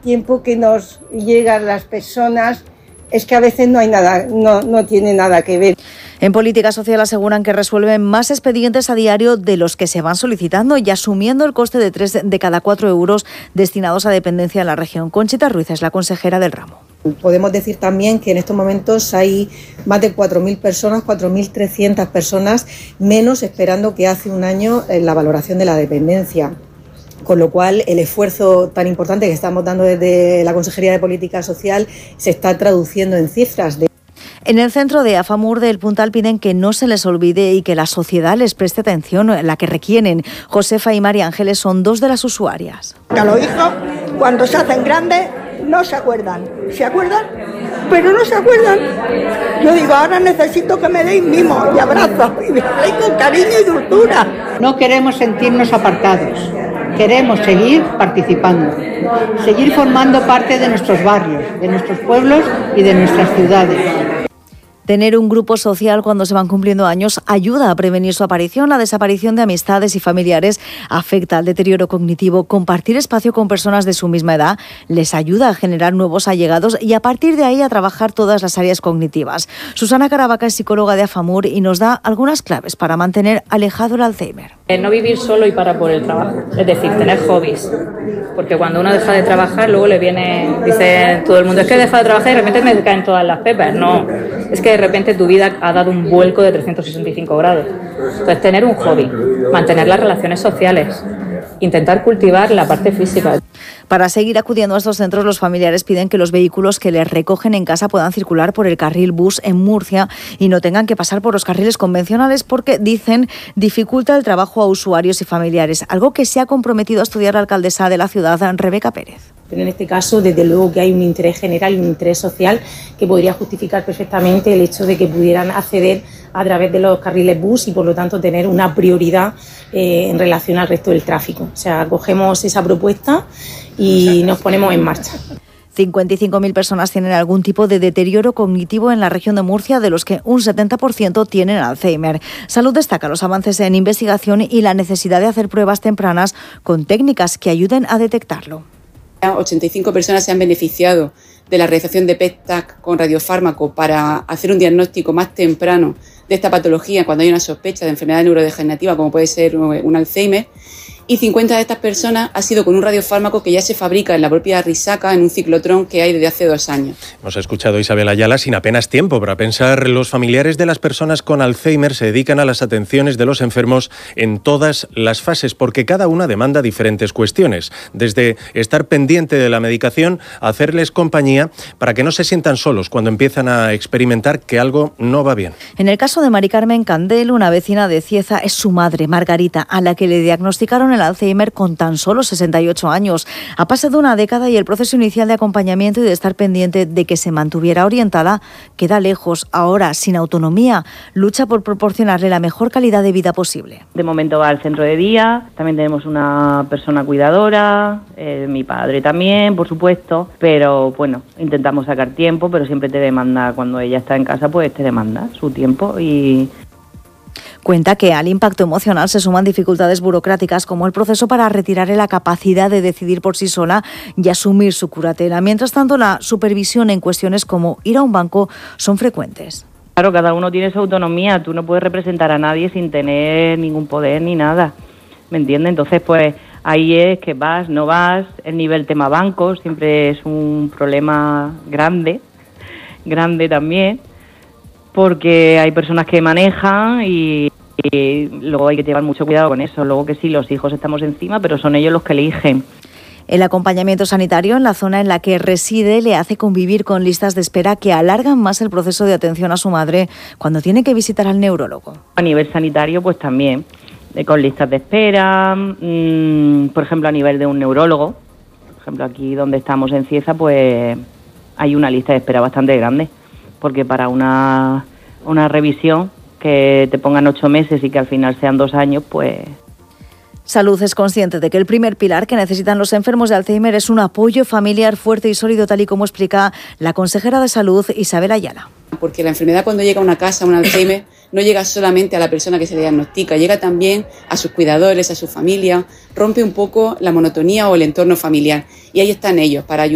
tiempo que nos llegan las personas es que a veces no hay nada, no tiene nada que ver. En Política Social aseguran que resuelven más expedientes a diario de los que se van solicitando y asumiendo el coste de 3 de cada 4 euros destinados a dependencia en la región. Conchita Ruiz es la consejera del ramo. Podemos decir también que en estos momentos hay más de 4.000 personas, 4.300 personas menos esperando que hace un año en la valoración de la dependencia. Con lo cual, el esfuerzo tan importante que estamos dando desde la Consejería de Política Social se está traduciendo en cifras. En el centro de AFAMUR del Puntal piden que no se les olvide y que la sociedad les preste atención, la que requieren. Josefa y María Ángeles son dos de las usuarias. A los hijos, cuando se hacen grandes, no se acuerdan. Se acuerdan, pero no se acuerdan. Yo digo, ahora necesito que me deis mimos y abrazos y me habléis con cariño y dulzura. No queremos sentirnos apartados. Queremos seguir participando, seguir formando parte de nuestros barrios, de nuestros pueblos y de nuestras ciudades. Tener un grupo social cuando se van cumpliendo años ayuda a prevenir su aparición. La desaparición de amistades y familiares afecta al deterioro cognitivo. Compartir espacio con personas de su misma edad les ayuda a generar nuevos allegados y a partir de ahí a trabajar todas las áreas cognitivas. Susana Caravaca es psicóloga de AFAMUR y nos da algunas claves para mantener alejado el Alzheimer. No vivir solo y para por el trabajo, es decir, tener hobbies. Porque cuando uno deja de trabajar, luego le dice todo el mundo, es que he dejado de trabajar y de repente me caen todas las pepas. No, es que de repente tu vida ha dado un vuelco de 365 grados. Entonces, tener un hobby, mantener las relaciones sociales, intentar cultivar la parte física. Para seguir acudiendo a estos centros, los familiares piden que los vehículos que les recogen en casa puedan circular por el carril bus en Murcia y no tengan que pasar por los carriles convencionales porque, dicen, dificulta el trabajo a usuarios y familiares, algo que se ha comprometido a estudiar la alcaldesa de la ciudad, Rebeca Pérez. Pero en este caso, desde luego que hay un interés general y un interés social que podría justificar perfectamente el hecho de que pudieran acceder a través de los carriles bus y, por lo tanto, tener una prioridad en relación al resto del tráfico. O sea, cogemos esa propuesta y nos ponemos en marcha. 55.000 personas tienen algún tipo de deterioro cognitivo en la región de Murcia, de los que un 70% tienen Alzheimer. Salud destaca los avances en investigación y la necesidad de hacer pruebas tempranas con técnicas que ayuden a detectarlo. 85 personas se han beneficiado de la realización de PET-TAC con radiofármaco para hacer un diagnóstico más temprano de esta patología cuando hay una sospecha de enfermedad neurodegenerativa como puede ser un Alzheimer. Y 50 de estas personas ha sido con un radiofármaco que ya se fabrica en la propia Risaca en un ciclotrón que hay desde hace 2 años. Hemos escuchado a Isabel Ayala sin apenas tiempo para pensar. Los familiares de las personas con Alzheimer se dedican a las atenciones de los enfermos en todas las fases porque cada una demanda diferentes cuestiones. Desde estar pendiente de la medicación a hacerles compañía para que no se sientan solos cuando empiezan a experimentar que algo no va bien. En el caso de Mari Carmen Candel, una vecina de Cieza, es su madre, Margarita, a la que le diagnosticaron el Alzheimer con tan solo 68 años. Ha pasado una década y el proceso inicial de acompañamiento y de estar pendiente de que se mantuviera orientada queda lejos. Ahora, sin autonomía, lucha por proporcionarle la mejor calidad de vida posible. De momento va al centro de día, también tenemos una persona cuidadora, mi padre también, por supuesto, pero bueno, intentamos sacar tiempo, pero siempre te demanda, cuando ella está en casa, pues te demanda su tiempo y... Cuenta que al impacto emocional se suman dificultades burocráticas como el proceso para retirarle la capacidad de decidir por sí sola y asumir su curatela. Mientras tanto, la supervisión en cuestiones como ir a un banco son frecuentes. Claro, cada uno tiene su autonomía, tú no puedes representar a nadie sin tener ningún poder ni nada, ¿me entiendes? Entonces, pues ahí es que vas, no vas, el nivel tema bancos siempre es un problema grande también, porque hay personas que manejan y luego hay que llevar mucho cuidado con eso. Luego que sí, los hijos estamos encima, pero son ellos los que eligen. El acompañamiento sanitario en la zona en la que reside le hace convivir con listas de espera que alargan más el proceso de atención a su madre cuando tiene que visitar al neurólogo. A nivel sanitario, pues también, con listas de espera, por ejemplo, a nivel de un neurólogo. Por ejemplo, aquí donde estamos en Cieza, pues hay una lista de espera bastante grande, porque para una revisión que te pongan 8 meses y que al final sean 2 años, pues... Salud es consciente de que el primer pilar que necesitan los enfermos de Alzheimer es un apoyo familiar fuerte y sólido, tal y como explica la consejera de Salud, Isabel Ayala. Porque la enfermedad, cuando llega a una casa, un Alzheimer, no llega solamente a la persona que se le diagnostica, llega también a sus cuidadores, a su familia, rompe un poco la monotonía o el entorno familiar. Y ahí están ellos para ayudar.